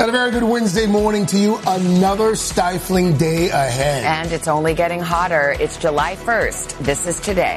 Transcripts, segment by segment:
And a very good Wednesday morning to you. Another stifling day ahead. And it's only getting hotter. It's July 1st. This is today.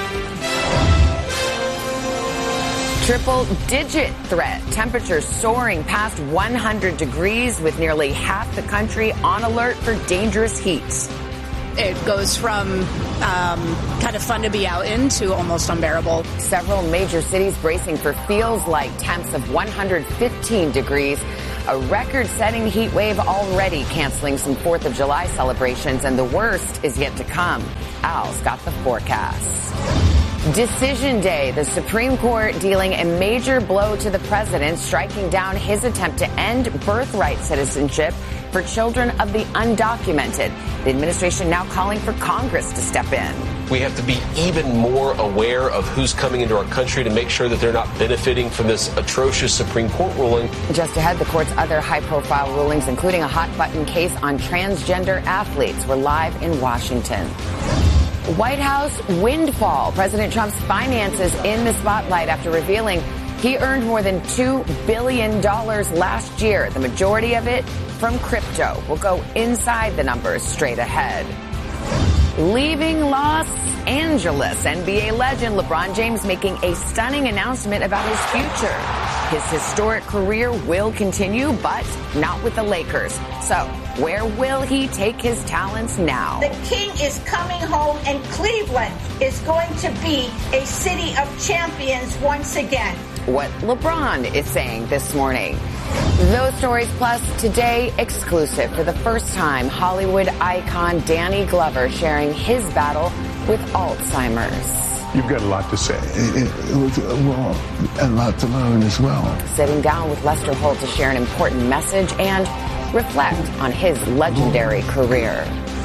Triple-digit threat. Temperatures soaring past 100 degrees with nearly half the country on alert for dangerous heat. It goes from kind of fun to be out in to almost unbearable. Several major cities bracing for feels like temps of 115 degrees. A record-setting heat wave already canceling some 4th of July celebrations, and the worst is yet to come. Al's got the forecast. Decision Day, the Supreme Court dealing a major blow to the president, striking down his attempt to end birthright citizenship for children of the undocumented. The administration now calling for Congress to step in. We have to be even more aware of who's coming into our country to make sure that they're not benefiting from this atrocious Supreme Court ruling. Just ahead, the court's other high-profile rulings, including a hot-button case on transgender athletes. We're live in Washington. White House windfall. President Trump's finances in the spotlight after revealing he earned more than $2 billion last year, the majority of it from crypto. We'll go inside the numbers straight ahead. Leaving Los Angeles, NBA legend LeBron James making a stunning announcement about his future. His historic career will continue, but not with the Lakers. So, where will he take his talents now? The king is coming home, and Cleveland is going to be a city of champions once again. What LeBron is saying this morning. Those stories plus today exclusive. For the first time, Hollywood icon Danny Glover sharing his battle with Alzheimer's. You've got a lot to say. It was a lot to learn as well. Sitting down with Lester Holt to share an important message and reflect on his legendary career.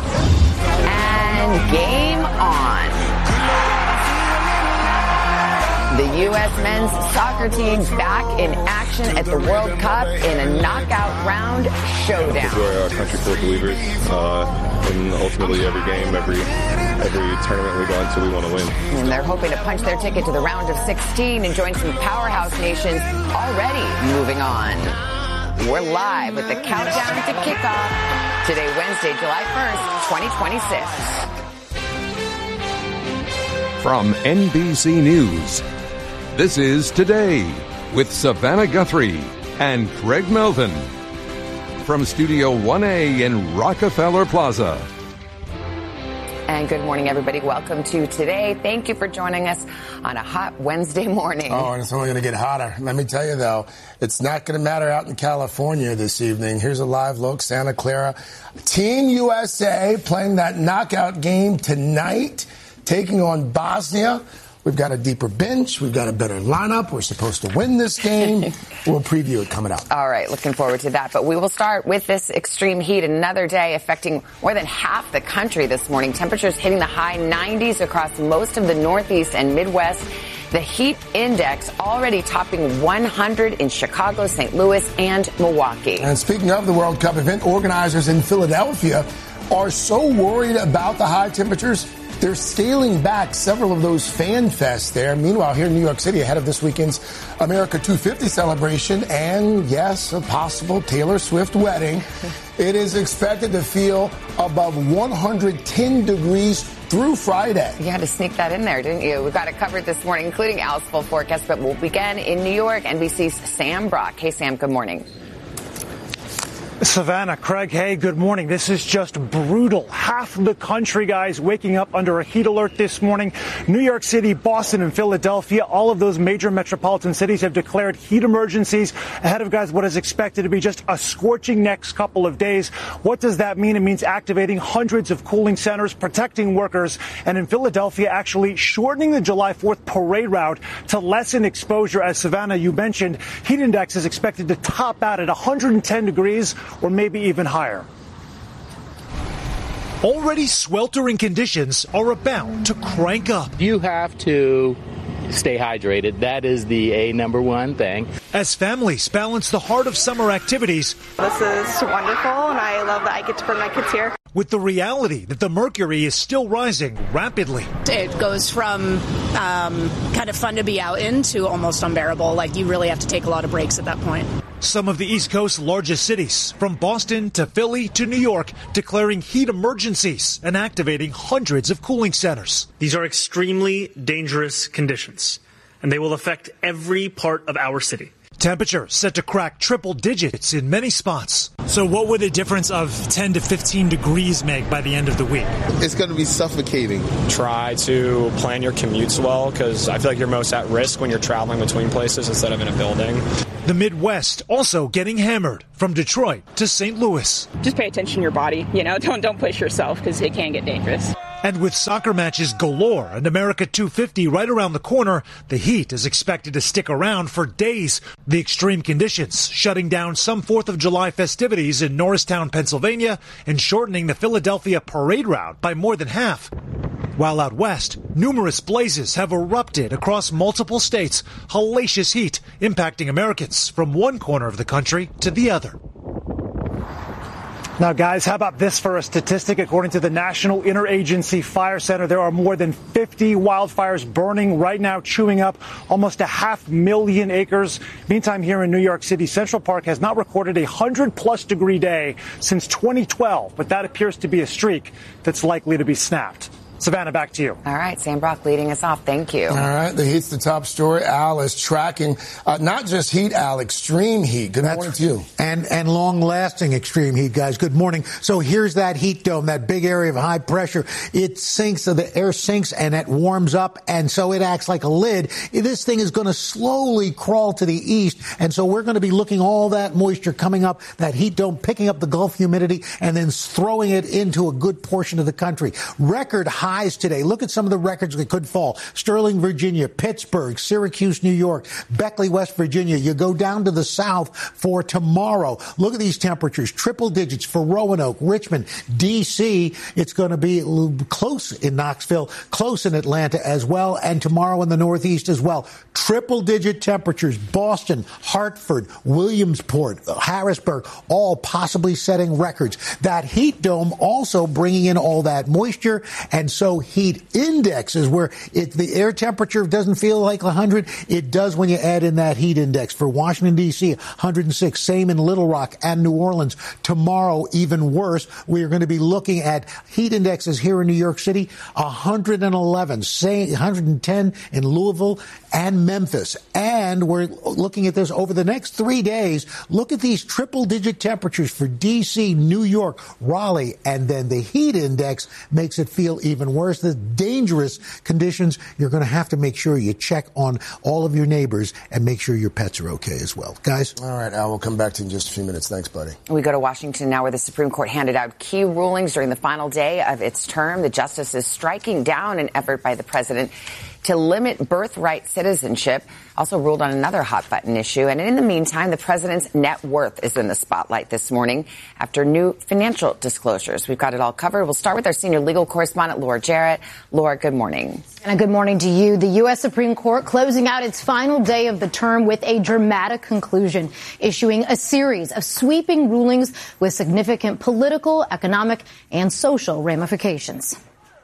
And game on. The U.S. men's soccer team back in action at the World Cup in a knockout round showdown. We're a country full of believers, and ultimately every game, every tournament we go into, we want to win. And they're hoping to punch their ticket to the round of 16 and join some powerhouse nations already moving on. We're live with the countdown to kickoff. Today, Wednesday, July 1st, 2026. From NBC News, this is Today with Savannah Guthrie and Craig Melvin. From Studio 1A in Rockefeller Plaza. And good morning, everybody. Welcome to Today. Thank you for joining us on a hot Wednesday morning. Oh, and it's only going to get hotter. Let me tell you, though, it's not going to matter out in California this evening. Here's a live look. Santa Clara. Team USA playing that knockout game tonight, taking on Bosnia. We've got a deeper bench. We've got a better lineup. We're supposed to win this game. We'll preview it coming up. All right. Looking forward to that. But we will start with this extreme heat. Another day affecting more than half the country this morning. Temperatures hitting the high 90s across most of the Northeast and Midwest. The heat index already topping 100 in Chicago, St. Louis, and Milwaukee. And speaking of the World Cup event, organizers in Philadelphia are so worried about the high temperatures, they're scaling back several of those fan fests there. Meanwhile, here in New York City, ahead of this weekend's America 250 celebration and, yes, a possible Taylor Swift wedding, it is expected to feel above 110 degrees through Friday. You had to sneak that in there, didn't you? We've got it covered this morning, including Al's full forecast, but we'll begin in New York. NBC's Sam Brock. Hey, Sam, good morning. Savannah, Craig, hey, good morning. This is just brutal. Half of the country, guys, waking up under a heat alert this morning. New York City, Boston, and Philadelphia, all of those major metropolitan cities have declared heat emergencies ahead of, guys, what is expected to be just a scorching next couple of days. What does that mean? It means activating hundreds of cooling centers, protecting workers, and in Philadelphia, actually shortening the July 4th parade route to lessen exposure. As Savannah, you mentioned, heat index is expected to top out at 110 degrees or maybe even higher. Already sweltering conditions are about to crank up. You have to stay hydrated. That is the number one thing. As families balance the heart of summer activities. This is wonderful, and I love that I get to bring my kids here. With the reality that the mercury is still rising rapidly. It goes from kind of fun to be out in to almost unbearable. Like, you really have to take a lot of breaks at that point. Some of the East Coast's largest cities, from Boston to Philly to New York, declaring heat emergencies and activating hundreds of cooling centers. These are extremely dangerous conditions, and they will affect every part of our city. Temperatures set to crack triple digits in many spots. So what would a difference of 10 to 15 degrees make by the end of the week? It's going to be suffocating. Try to plan your commutes well, because I feel like you're most at risk when you're traveling between places instead of in a building. The Midwest also getting hammered, from Detroit to St. Louis. Just pay attention to your body. Don't push yourself, because it can get dangerous. And with soccer matches galore and America 250 right around the corner, the heat is expected to stick around for days. The extreme conditions shutting down some 4th of July festivities in Norristown, Pennsylvania, and shortening the Philadelphia parade route by more than half. While out west, numerous blazes have erupted across multiple states, hellacious heat impacting Americans from one corner of the country to the other. Now, guys, how about this for a statistic? According to the National Interagency Fire Center, there are more than 50 wildfires burning right now, chewing up almost 500,000 acres. Meantime, here in New York City, Central Park has not recorded a 100-plus degree day since 2012, but that appears to be a streak that's likely to be snapped. Savannah, back to you. All right, Sam Brock leading us off. Thank you. All right, the heat's the top story. Al is tracking not just heat, Al, extreme heat. Good morning to you. And long-lasting extreme heat, guys. Good morning. So here's that heat dome, that big area of high pressure. It sinks, so the air sinks, and it warms up, and so it acts like a lid. This thing is going to slowly crawl to the east, and so we're going to be looking all that moisture coming up, that heat dome picking up the Gulf humidity, and then throwing it into a good portion of the country. Record highs today. Look at some of the records that could fall. Sterling, Virginia, Pittsburgh, Syracuse, New York, Beckley, West Virginia. You go down to the south for tomorrow. Look at these temperatures. Triple digits for Roanoke, Richmond, D.C. It's going to be close in Knoxville, close in Atlanta as well, and tomorrow in the Northeast as well. Triple-digit temperatures. Boston, Hartford, Williamsport, Harrisburg, all possibly setting records. That heat dome also bringing in all that moisture, and so heat index is where the air temperature doesn't feel like 100. It does when you add in that heat index. For Washington, D.C., 106. Same in Little Rock and New Orleans. Tomorrow, even worse. We are going to be looking at heat indexes here in New York City, 111. 110 in Louisville and Memphis. And we're looking at this over the next 3 days. Look at these triple-digit temperatures for D.C., New York, Raleigh, and then the heat index makes it feel even worse. The dangerous conditions, you're going to have to make sure you check on all of your neighbors and make sure your pets are okay as well. Guys? All right, Al, we'll come back to you in just a few minutes. Thanks, buddy. We go to Washington now, where the Supreme Court handed out key rulings during the final day of its term. The justices striking down an effort by the president to limit birthright citizenship, also ruled on another hot-button issue. And in the meantime, the president's net worth is in the spotlight this morning after new financial disclosures. We've got it all covered. We'll start with our senior legal correspondent, Laura Jarrett. Laura, good morning. And good morning to you. The U.S. Supreme Court closing out its final day of the term with a dramatic conclusion, issuing a series of sweeping rulings with significant political, economic, and social ramifications.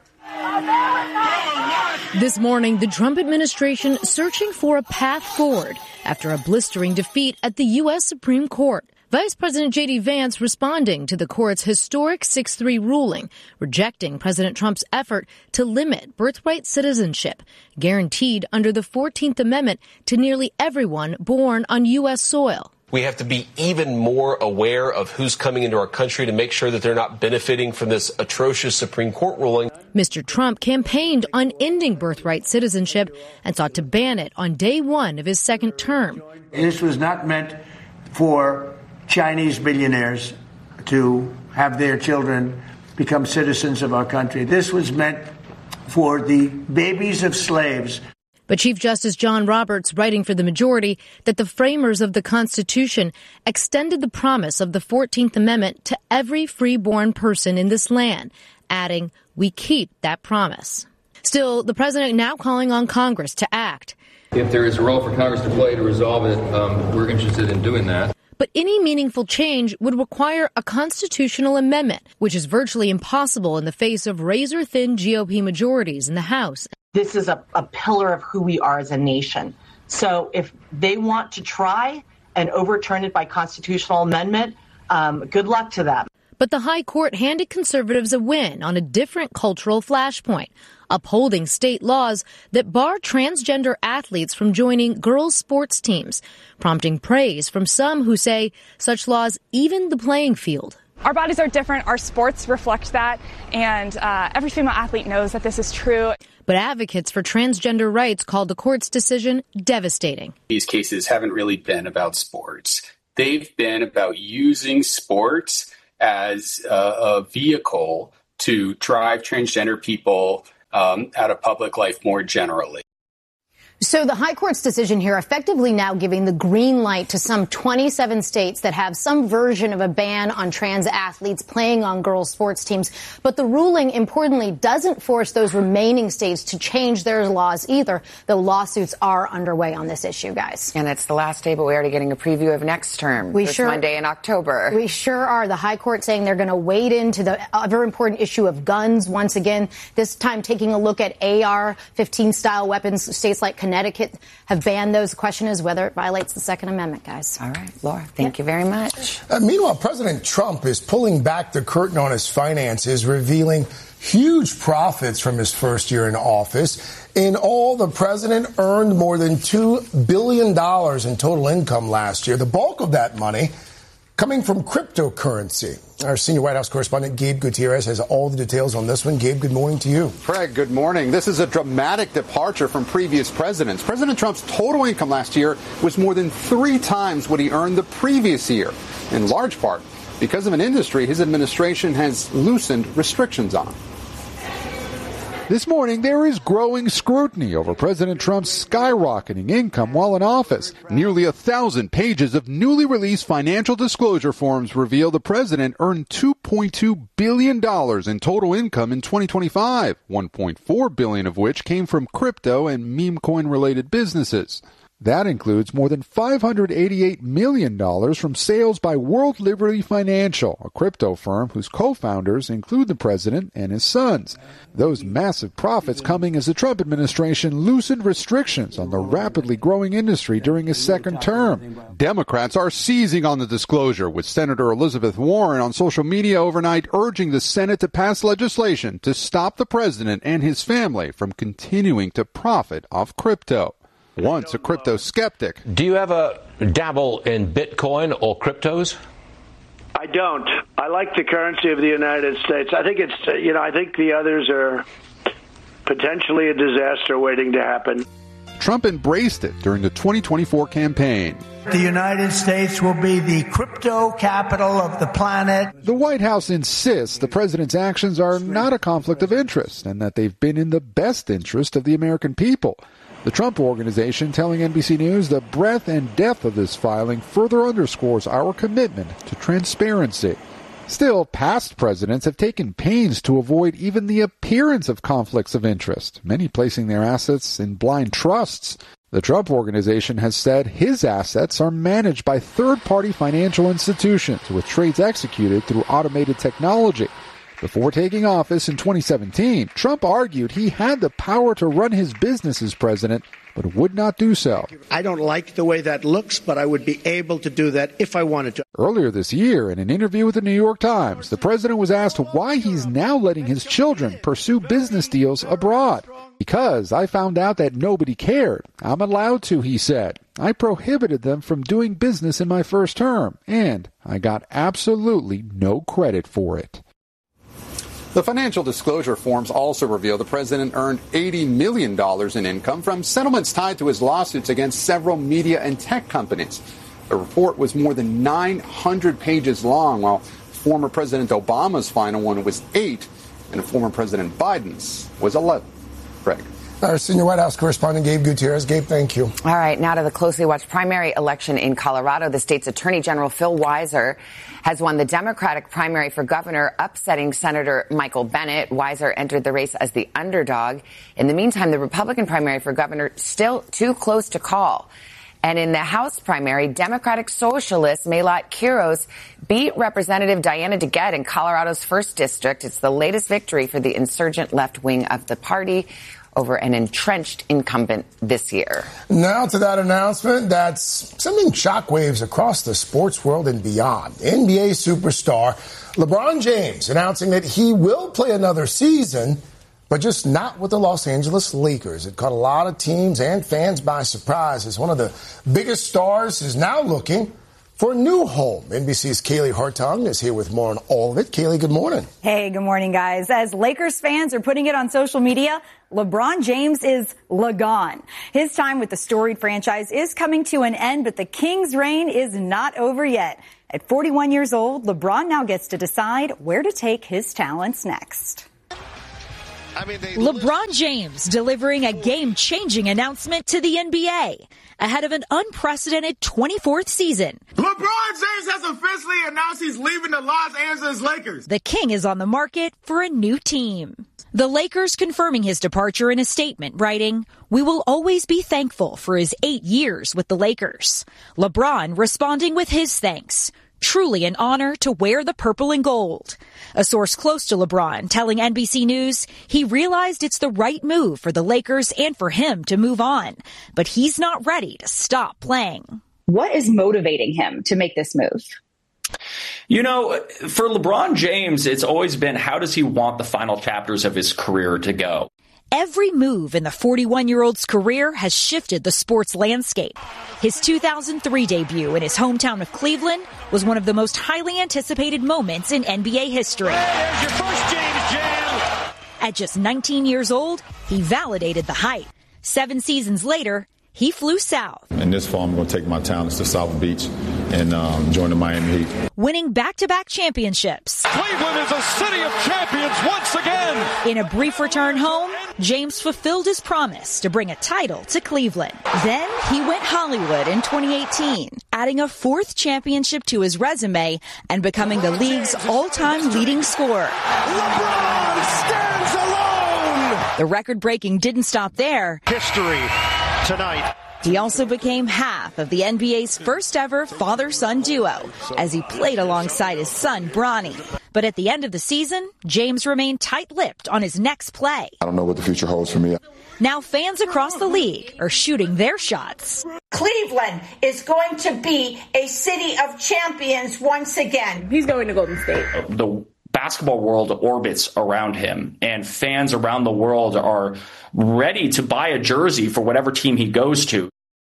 This morning, the Trump administration searching for a path forward after a blistering defeat at the U.S. Supreme Court. Vice President J.D. Vance responding to the court's historic 6-3 ruling, rejecting President Trump's effort to limit birthright citizenship, guaranteed under the 14th Amendment to nearly everyone born on U.S. soil. We have to be even more aware of who's coming into our country to make sure that they're not benefiting from this atrocious Supreme Court ruling. Mr. Trump campaigned on ending birthright citizenship and sought to ban it on day one of his second term. This was not meant for Chinese billionaires to have their children become citizens of our country. This was meant for the babies of slaves. But Chief Justice John Roberts, writing for the majority, that the framers of the Constitution extended the promise of the 14th Amendment to every freeborn person in this land, adding, "We keep that promise." Still, the president now calling on Congress to act. If there is a role for Congress to play to resolve it, we're interested in doing that. But any meaningful change would require a constitutional amendment, which is virtually impossible in the face of razor-thin GOP majorities in the House. This is a pillar of who we are as a nation. So if they want to try, and overturn it by constitutional amendment, good luck to them. But the High Court handed conservatives a win on a different cultural flashpoint, upholding state laws that bar transgender athletes from joining girls' sports teams, prompting praise from some who say such laws even the playing field. Our bodies are different. Our sports reflect that. And every female athlete knows that this is true. But advocates for transgender rights called the court's decision devastating. These cases haven't really been about sports. They've been about using sports as a vehicle to drive transgender people out of public life more generally. So the High Court's decision here effectively now giving the green light to some 27 states that have some version of a ban on trans athletes playing on girls' sports teams. But the ruling, importantly, doesn't force those remaining states to change their laws either, though lawsuits are underway on this issue, guys. And it's the last day, but we're already getting a preview of next term, this Monday in October. We sure are. The High Court saying they're going to wade into the ever important issue of guns once again, this time taking a look at AR-15 style weapons. States like Connecticut have banned those. The question is whether it violates the Second Amendment, guys. All right, Laura, thank you very much. Meanwhile, President Trump is pulling back the curtain on his finances, revealing huge profits from his first year in office. In all, the president earned more than $2 billion in total income last year. The bulk of that money coming from cryptocurrency. Our senior White House correspondent, Gabe Gutierrez, has all the details on this one. Gabe, good morning to you. Craig, good morning. This is a dramatic departure from previous presidents. President Trump's total income last year was more than 3 times what he earned the previous year, in large part because of an industry his administration has loosened restrictions on. This morning, there is growing scrutiny over President Trump's skyrocketing income while in office. Nearly 1,000 pages of newly released financial disclosure forms reveal the president earned $2.2 billion in total income in 2025, $1.4 billion of which came from crypto and meme coin-related businesses. That includes more than $588 million from sales by World Liberty Financial, a crypto firm whose co-founders include the president and his sons. Those massive profits coming as the Trump administration loosened restrictions on the rapidly growing industry during his second term. Democrats are seizing on the disclosure, with Senator Elizabeth Warren on social media overnight urging the Senate to pass legislation to stop the president and his family from continuing to profit off crypto. Once a crypto skeptic. Do you ever dabble in Bitcoin or cryptos? I don't. I like the currency of the United States. I think it's, I think the others are potentially a disaster waiting to happen. Trump embraced it during the 2024 campaign. The United States will be the crypto capital of the planet. The White House insists the president's actions are not a conflict of interest and that they've been in the best interest of the American people. The Trump Organization telling NBC News the breadth and depth of this filing further underscores our commitment to transparency. Still, past presidents have taken pains to avoid even the appearance of conflicts of interest, many placing their assets in blind trusts. The Trump Organization has said his assets are managed by third-party financial institutions with trades executed through automated technology. Before taking office in 2017, Trump argued he had the power to run his business as president, but would not do so. I don't like the way that looks, but I would be able to do that if I wanted to. Earlier this year, in an interview with the New York Times, the president was asked why he's now letting his children pursue business deals abroad. Because I found out that nobody cared. I'm allowed to, he said. I prohibited them from doing business in my first term, and I got absolutely no credit for it. The financial disclosure forms also reveal the president earned $80 million in income from settlements tied to his lawsuits against several media and tech companies. The report was more than 900 pages long, while former President Obama's final one was 8, and former President Biden's was 11. Greg. Our senior White House correspondent, Gabe Gutierrez. Gabe, thank you. All right, now to the closely watched primary election in Colorado. The state's Attorney General Phil Weiser has won the Democratic primary for governor, upsetting Senator Michael Bennet. Weiser entered the race as the underdog. In the meantime, the Republican primary for governor still too close to call. And in the House primary, Democratic Socialist Malat Quiros beat Representative Diana DeGette in Colorado's 1st District. It's the latest victory for the insurgent left wing of the party. over an entrenched incumbent this year. Now to that announcement that's sending shockwaves across the sports world and beyond. NBA superstar LeBron James announcing that he will play another season, but just not with the Los Angeles Lakers. It caught a lot of teams and fans by surprise as one of the biggest stars is now looking for a new home. NBC's Kaylee Hartung is here with more on all of it. Kaylee, good morning. Hey, good morning, guys. As Lakers fans are putting it on social media, LeBron James is gone. His time with the storied franchise is coming to an end, but the Kings' reign is not over yet. At 41 years old, LeBron now gets to decide where to take his talents next. LeBron James delivering a game-changing announcement to the NBA ahead of an unprecedented 24th season. LeBron James has officially announced he's leaving the Los Angeles Lakers. The King is on the market for a new team. The Lakers confirming his departure in a statement, writing, "We will always be thankful for his 8 years with the Lakers." LeBron responding with his thanks. Truly an honor to wear the purple and gold. A source close to LeBron telling NBC News he realized it's the right move for the Lakers and for him to move on, but he's not ready to stop playing. What is motivating him to make this move? You know, for LeBron James, it's always been how does he want the final chapters of his career to go? Every move in the 41-year-old's career has shifted the sports landscape. His 2003 debut in his hometown of Cleveland was one of the most highly anticipated moments in NBA history. There's your first James Jam. At just 19 years old, he validated the hype. 7 seasons later, he flew south. And this fall, I'm going to take my talents to South Beach and join the Miami Heat. Winning back-to-back championships. Cleveland is a city of champions once again. In a brief return home, James fulfilled his promise to bring a title to Cleveland. Then he went Hollywood in 2018, adding a 4th championship to his resume and becoming the league's all-time leading scorer. LeBron stands alone. The record-breaking didn't stop there. History tonight. He also became half of the NBA's first ever father-son duo as he played alongside his son, Bronny. But at the end of the season, James remained tight-lipped on his next play. I don't know what the future holds for me. Now fans across the league are shooting their shots. Cleveland is going to be a city of champions once again. He's going to Golden State. The basketball world orbits around him, and fans around the world are ready to buy a jersey for whatever team he goes to.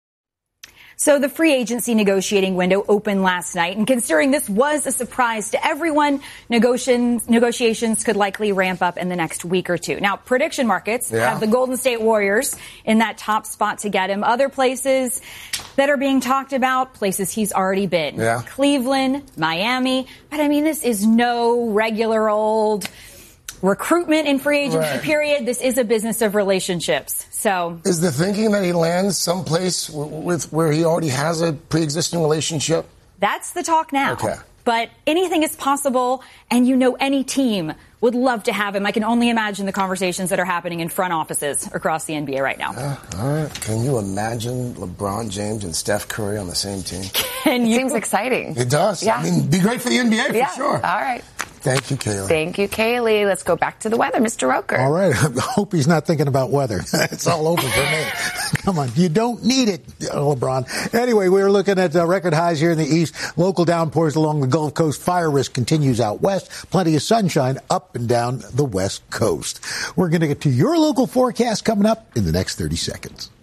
So the free agency negotiating window opened last night, and considering this was a surprise to everyone, negotiations could likely ramp up in the next week or two. Now, prediction markets have the Golden State Warriors in that top spot to get him. Other places that are being talked about, places he's already been. Cleveland, Miami. But I mean, this is no regular old recruitment in free agency period. This is a business of relationships. So is the thinking that he lands someplace with where he already has a pre-existing relationship? That's the talk now. Okay. But anything is possible, and you know any team would love to have him. I can only imagine the conversations that are happening in front offices across the NBA right now. All right. Can you imagine LeBron James and Steph Curry on the same team? It seems exciting. It does. Yeah. I mean, be great for the NBA for sure. All right. Thank you, Kaylee. Thank you, Kaylee. Let's go back to the weather. Mr. Roker. All right. I hope he's not thinking about weather. It's all over for me. Come on. You don't need it, LeBron. Anyway, we're looking at record highs here in the east. Local downpours along the Gulf Coast. Fire risk continues out west. Plenty of sunshine up and down the west coast. We're going to get to your local forecast coming up in the next 30 seconds.